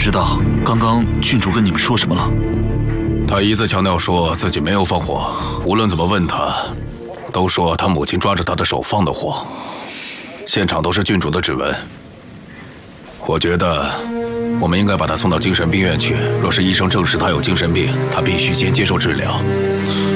知道刚刚郡主跟你们说什么了？ 他一再强调说自己没有放火，无论怎么问他，都说他母亲抓着他的手放的火。现场都是郡主的指纹。我觉得我们应该把他送到精神病院去。若是医生证实他有精神病，他必须先接受治疗。